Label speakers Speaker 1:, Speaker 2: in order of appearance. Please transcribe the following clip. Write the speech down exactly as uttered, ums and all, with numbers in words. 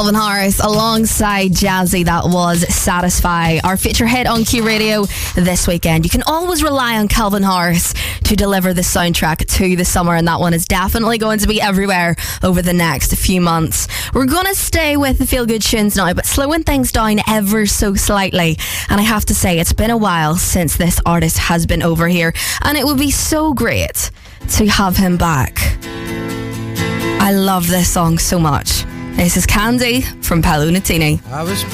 Speaker 1: Calvin Harris alongside Jazzy. That was Satisfy, our feature hit on Q Radio this weekend. You can always rely on Calvin Harris to deliver the soundtrack to the summer, and that one is definitely going to be everywhere over the next few months. We're going to stay with the feel good tunes now, but slowing things down ever so slightly. And I have to say, it's been a while since this artist has been over here, and it would be so great to have him back. I love this song so much. This is Candy from Paolo Nutini.
Speaker 2: I was